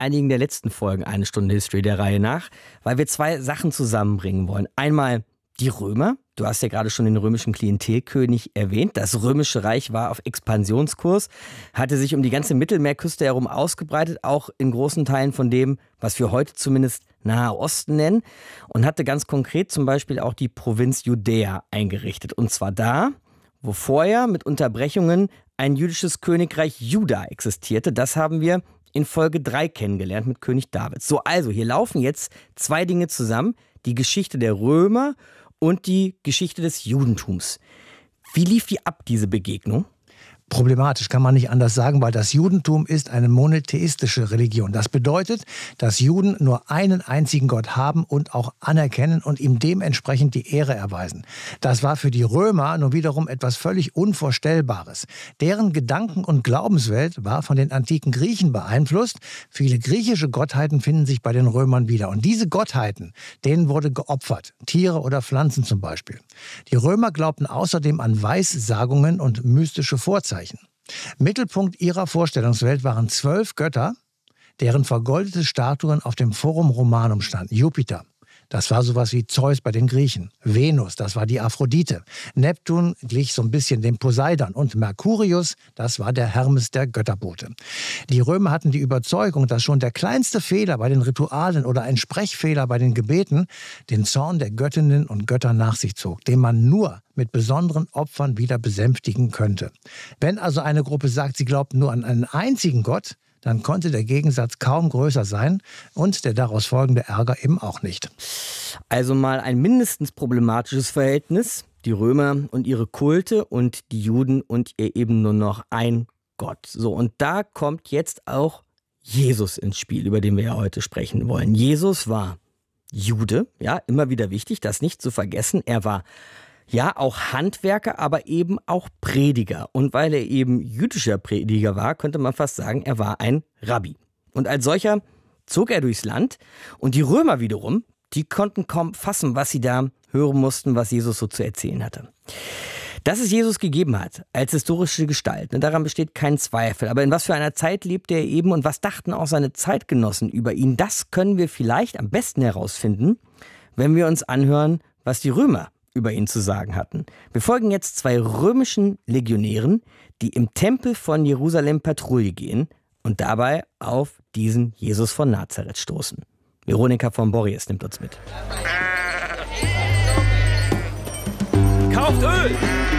einigen der letzten Folgen eine Stunde History der Reihe nach, weil wir zwei Sachen zusammenbringen wollen. Einmal die Römer. Du hast ja gerade schon den römischen Klientelkönig erwähnt. Das Römische Reich war auf Expansionskurs, hatte sich um die ganze Mittelmeerküste herum ausgebreitet, auch in großen Teilen von dem, was wir heute zumindest Nahe Osten nennen, und hatte ganz konkret zum Beispiel auch die Provinz Judäa eingerichtet. Und zwar da, wo vorher mit Unterbrechungen ein jüdisches Königreich Juda existierte. Das haben wir in Folge 3 kennengelernt mit König David. So, also hier laufen jetzt zwei Dinge zusammen. Die Geschichte der Römer und die Geschichte des Judentums. Wie lief die ab, diese Begegnung? Problematisch, kann man nicht anders sagen, weil das Judentum ist eine monotheistische Religion. Das bedeutet, dass Juden nur einen einzigen Gott haben und auch anerkennen und ihm dementsprechend die Ehre erweisen. Das war für die Römer nun wiederum etwas völlig Unvorstellbares. Deren Gedanken- und Glaubenswelt war von den antiken Griechen beeinflusst. Viele griechische Gottheiten finden sich bei den Römern wieder. Und diese Gottheiten, denen wurde geopfert. Tiere oder Pflanzen zum Beispiel. Die Römer glaubten außerdem an Weissagungen und mystische Vorzeichen. Mittelpunkt ihrer Vorstellungswelt waren 12 Götter, deren vergoldete Statuen auf dem Forum Romanum standen. Jupiter, das war sowas wie Zeus bei den Griechen. Venus, das war die Aphrodite. Neptun glich so ein bisschen dem Poseidon. Und Mercurius, das war der Hermes der Götterbote. Die Römer hatten die Überzeugung, dass schon der kleinste Fehler bei den Ritualen oder ein Sprechfehler bei den Gebeten den Zorn der Göttinnen und Götter nach sich zog, den man nur mit besonderen Opfern wieder besänftigen könnte. Wenn also eine Gruppe sagt, sie glaubt nur an einen einzigen Gott, dann konnte der Gegensatz kaum größer sein und der daraus folgende Ärger eben auch nicht. Also mal ein mindestens problematisches Verhältnis. Die Römer und ihre Kulte und die Juden und ihr eben nur noch ein Gott. So, und da kommt jetzt auch Jesus ins Spiel, über den wir ja heute sprechen wollen. Jesus war Jude, ja, immer wieder wichtig, das nicht zu vergessen. Er war ja auch Handwerker, aber eben auch Prediger. Und weil er eben jüdischer Prediger war, könnte man fast sagen, er war ein Rabbi. Und als solcher zog er durchs Land. Und die Römer wiederum, die konnten kaum fassen, was sie da hören mussten, was Jesus so zu erzählen hatte. Dass es Jesus gegeben hat, als historische Gestalt, daran besteht kein Zweifel. Aber in was für einer Zeit lebte er eben und was dachten auch seine Zeitgenossen über ihn? Das können wir vielleicht am besten herausfinden, wenn wir uns anhören, was die Römer über ihn zu sagen hatten. Wir folgen jetzt zwei römischen Legionären, die im Tempel von Jerusalem Patrouille gehen und dabei auf diesen Jesus von Nazareth stoßen. Veronika von Borries nimmt uns mit. Kauft Öl!